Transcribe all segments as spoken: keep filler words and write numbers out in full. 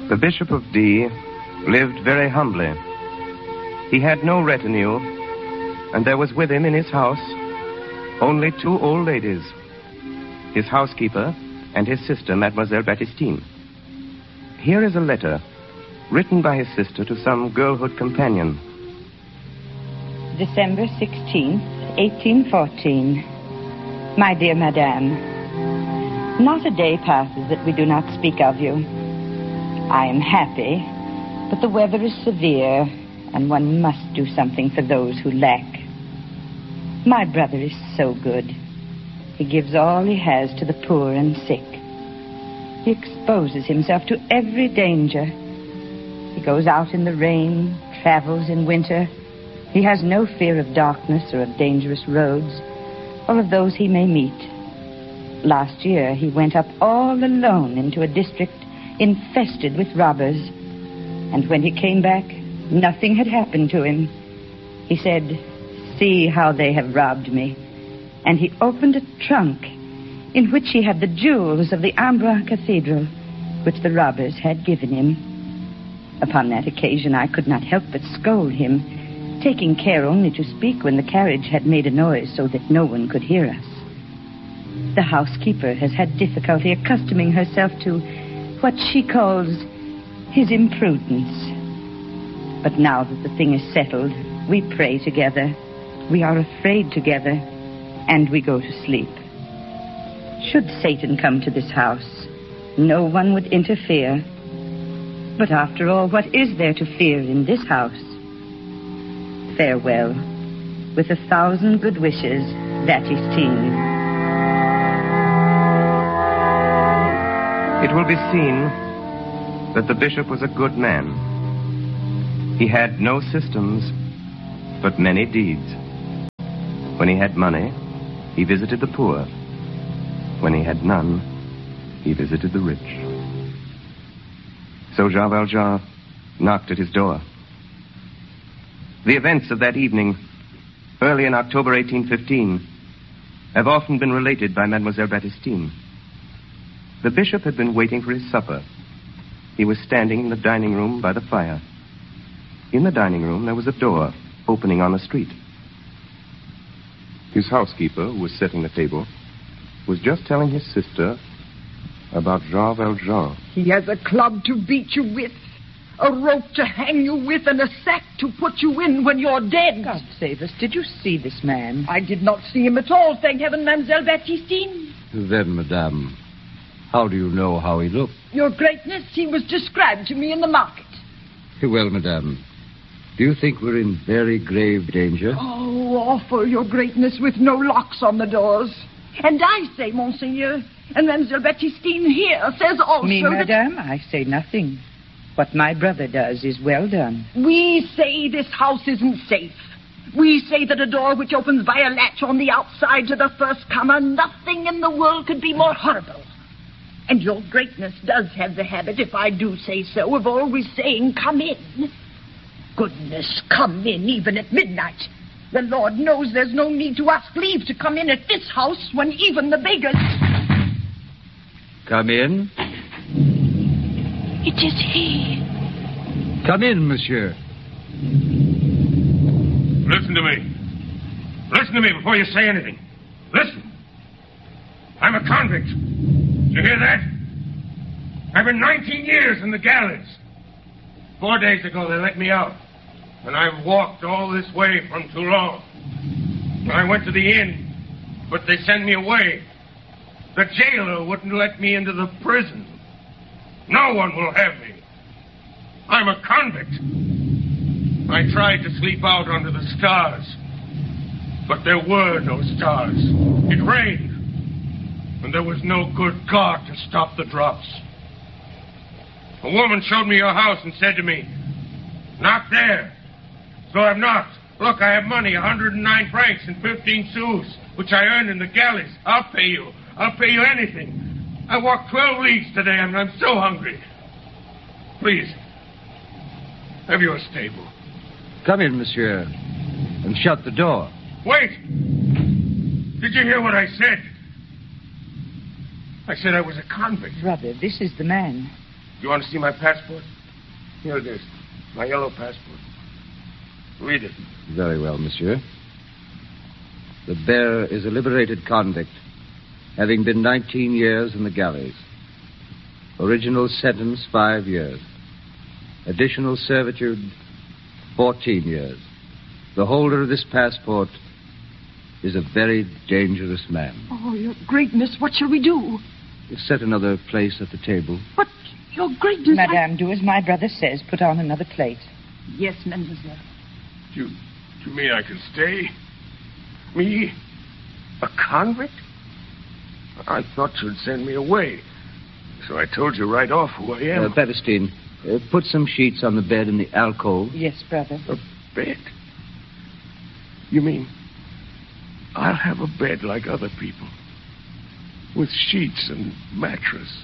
The Bishop of D lived very humbly. He had no retinue, and there was with him in his house only two old ladies, his housekeeper and his sister, Mademoiselle Baptistine. Here is a letter written by his sister to some girlhood companion. December sixteenth, eighteen fourteen. My dear Madame, not a day passes that we do not speak of you. I am happy, but the weather is severe, and one must do something for those who lack. My brother is so good. He gives all he has to the poor and sick. He exposes himself to every danger. He goes out in the rain, travels in winter. He has no fear of darkness or of dangerous roads, or of those he may meet. Last year, he went up all alone into a district infested with robbers. And when he came back, nothing had happened to him. He said, "See how they have robbed me." And he opened a trunk in which he had the jewels of the Embrun Cathedral, which the robbers had given him. Upon that occasion, I could not help but scold him, taking care only to speak when the carriage had made a noise so that no one could hear us. The housekeeper has had difficulty accustoming herself to what she calls his imprudence. But now that the thing is settled, we pray together, we are afraid together, and we go to sleep. Should Satan come to this house, no one would interfere. But after all, what is there to fear in this house? Farewell. With a thousand good wishes, Baptistine. It will be seen that the bishop was a good man. He had no systems, but many deeds. When he had money, he visited the poor. When he had none, he visited the rich. So Jean Valjean knocked at his door. The events of that evening, early in October eighteen fifteen, have often been related by Mademoiselle Baptistine. The bishop had been waiting for his supper. He was standing in the dining room by the fire. In the dining room, there was a door opening on the street. His housekeeper, who was setting the table, was just telling his sister about Jean Valjean. He has a club to beat you with, a rope to hang you with, and a sack to put you in when you're dead. God save us. Did you see this man? I did not see him at all, thank heaven, Mademoiselle Baptistine. Then, madame, how do you know how he looked? Your greatness, he was described to me in the market. Well, madame, do you think we're in very grave danger? Oh, awful, your greatness, with no locks on the doors. And I say, Monseigneur, and Mademoiselle Baptistine here says also Me, that... madame, I say nothing. What my brother does is well done. We say this house isn't safe. We say that a door which opens by a latch on the outside to the first comer, nothing in the world could be more horrible. And your greatness does have the habit, if I do say so, of always saying, "Come in." Goodness, come in even at midnight. The Lord knows there's no need to ask leave to come in at this house when even the beggars... Come in. It is he. Come in, monsieur. Listen to me. Listen to me before you say anything. Listen. I'm a convict. Did you hear that? I've been nineteen years in the galleys. Four days ago, they let me out. And I've walked all this way from Toulon. I went to the inn, but they sent me away. The jailer wouldn't let me into the prison. No one will have me. I'm a convict. I tried to sleep out under the stars, but there were no stars. It rained, and there was no good God to stop the drops. A woman showed me your house and said to me, "Knock there." So I've knocked. Look, I have money, one hundred nine francs and fifteen sous, which I earned in the galleys. I'll pay you. I'll pay you anything. I walked twelve leagues today, and I'm so hungry. Please, have you a stable? Come in, monsieur, and shut the door. Wait! Did you hear what I said? I said I was a convict. Brother, this is the man. You want to see my passport? Here it is. My yellow passport. Read it. Very well, monsieur. The bearer is a liberated convict, having been nineteen years in the galleys. Original sentence, five years. Additional servitude, fourteen years. The holder of this passport is a very dangerous man. Oh, Your Greatness, what shall we do? Set another place at the table. But, Your Greatness... Madame, I... do as my brother says. Put on another plate. Yes, mademoiselle. You, you mean I can stay? Me? A convict? I thought you'd send me away. So I told you right off who I am. Uh, Baptistine, uh, put some sheets on the bed in the alcove. Yes, brother. A bed? You mean I'll have a bed like other people? With sheets and mattress?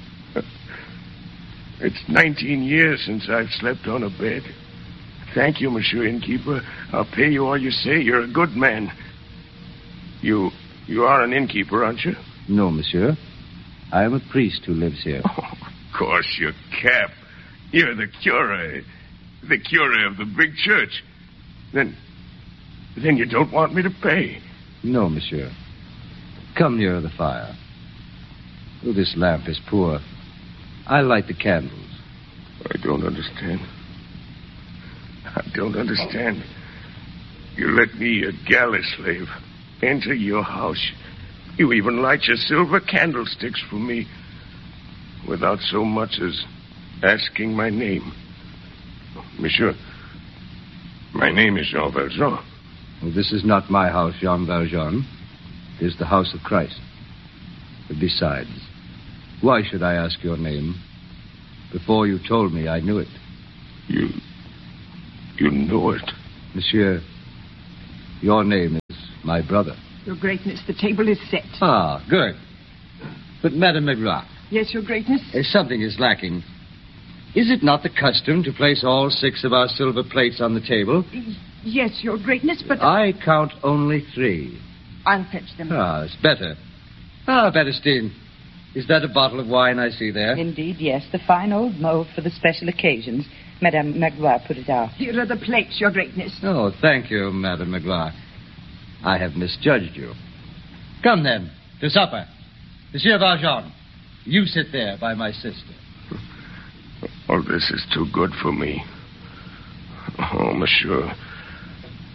It's nineteen years since I've slept on a bed. Thank you, Monsieur Innkeeper. I'll pay you all you say. You're a good man. You you are an innkeeper, aren't you? No, monsieur. I am a priest who lives here. Oh, of course, you're Cap. You're the cure. The cure of the big church. Then, then you don't want me to pay? No, monsieur. Come nearer the fire. Oh, this lamp is poor. I'll light the candles. I don't understand. I don't understand. You let me, a galley slave, enter your house. You even light your silver candlesticks for me without so much as asking my name. Monsieur, my name is Jean Valjean. Well, this is not my house, Jean Valjean. It is the house of Christ. But besides, why should I ask your name? Before you told me, I knew it. You... you know it? Monsieur, your name is my brother. Your Greatness, the table is set. Ah, good. But, Madame Magloire... Yes, Your Greatness? Uh, something is lacking. Is it not the custom to place all six of our silver plates on the table? Yes, Your Greatness, but... I count only three. I'll fetch them. Ah, it's better. Ah, Baptistine, is that a bottle of wine I see there? Indeed, yes. The fine old mold for the special occasions. Madame Magloire put it out. Here are the plates, Your Greatness. Oh, thank you, Madame Magloire. I have misjudged you. Come, then, to supper. Monsieur Valjean, you sit there by my sister. Oh, this is too good for me. Oh, monsieur,